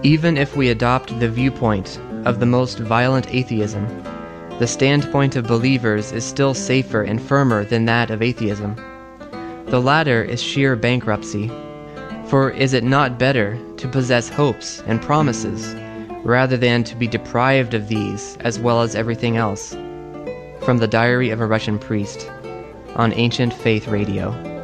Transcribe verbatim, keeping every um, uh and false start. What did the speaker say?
Even if we adopt the viewpoint of the most violent atheism, the standpoint of believers is still safer and firmer than that of atheism. The latter is sheer bankruptcy, for is it not better to possess hopes and promises rather than to be deprived of these as well as everything else? From the Diary of a Russian Priest on Ancient Faith Radio.